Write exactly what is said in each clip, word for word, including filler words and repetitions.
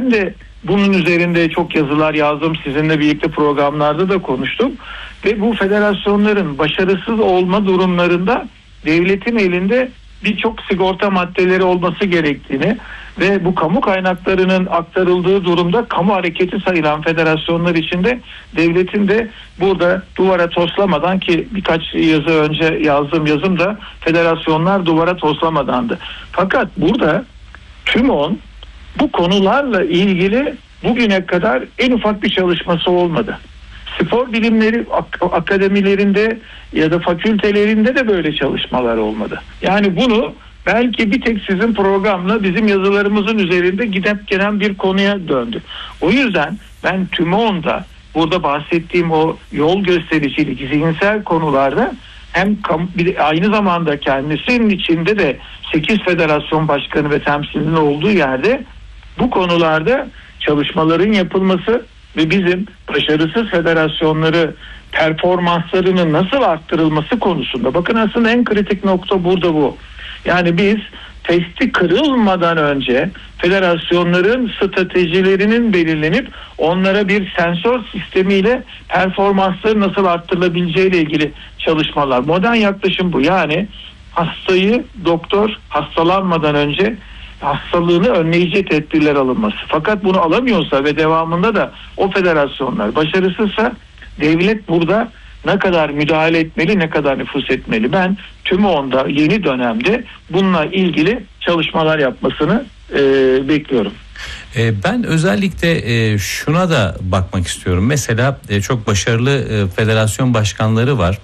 ben de bunun üzerinde çok yazılar yazdım. Sizinle birlikte programlarda da konuştum. Ve bu federasyonların başarısız olma durumlarında devletin elinde birçok sigorta maddeleri olması gerektiğini ve bu kamu kaynaklarının aktarıldığı durumda kamu hareketi sayılan federasyonlar içinde devletin de burada duvara toslamadan, ki birkaç yazı önce yazdığım yazımda federasyonlar duvara toslamadandı. Fakat burada TÜMON bu konularla ilgili bugüne kadar en ufak bir çalışması olmadı. Spor bilimleri ak- akademilerinde ya da fakültelerinde de böyle çalışmalar olmadı. Yani bunu belki bir tek sizin programla bizim yazılarımızın üzerinde gidip gelen bir konuya döndü. O yüzden ben TÜMON'da burada bahsettiğim o yol göstericilik, zihinsel konularda hem kam- bir, aynı zamanda kendisinin içinde de sekiz federasyon başkanı ve temsilcinin olduğu yerde bu konularda çalışmaların yapılması ve bizim başarısız federasyonları performanslarının nasıl arttırılması konusunda, bakın aslında en kritik nokta burada bu. Yani biz testi kırılmadan önce federasyonların stratejilerinin belirlenip onlara bir sensör sistemiyle performansları nasıl arttırılabileceği ile ilgili çalışmalar. Modern yaklaşım bu. Yani hastayı doktor hastalanmadan önce hastalığını önleyici tedbirler alınması. Fakat bunu alamıyorsa ve devamında da o federasyonlar başarısızsa devlet burada ne kadar müdahale etmeli, ne kadar nüfuz etmeli? Ben TÜMON'da yeni dönemde bununla ilgili çalışmalar yapmasını e, bekliyorum. Ben özellikle şuna da bakmak istiyorum. Mesela çok başarılı federasyon başkanları var.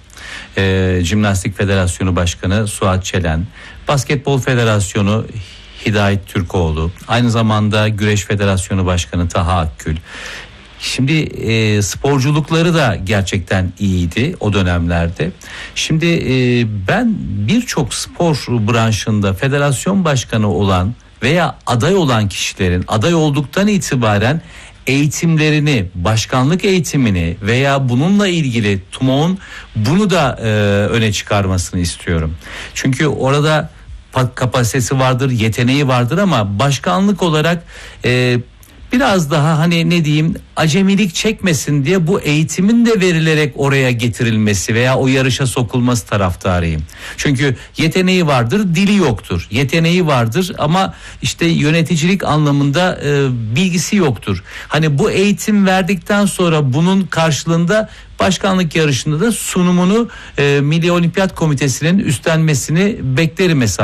Jimnastik Federasyonu Başkanı Suat Çelen, Basketbol Federasyonu Hidayet Türkoğlu, aynı zamanda Güreş Federasyonu Başkanı Taha Akgül. Şimdi e, sporculukları da gerçekten iyiydi o dönemlerde. Şimdi e, ben birçok spor branşında federasyon başkanı olan veya aday olan kişilerin aday olduktan itibaren eğitimlerini, başkanlık eğitimini veya bununla ilgili TÜMON bunu da e, öne çıkarmasını istiyorum. Çünkü orada kapasitesi vardır, yeteneği vardır ama başkanlık olarak e, biraz daha hani ne diyeyim acemilik çekmesin diye bu eğitimin de verilerek oraya getirilmesi veya o yarışa sokulması taraftarıyım. Çünkü yeteneği vardır, dili yoktur. Yeteneği vardır ama işte yöneticilik anlamında e, bilgisi yoktur. Hani bu eğitim verdikten sonra bunun karşılığında başkanlık yarışında da sunumunu e, Milli Olimpiyat Komitesi'nin üstlenmesini beklerim mesela.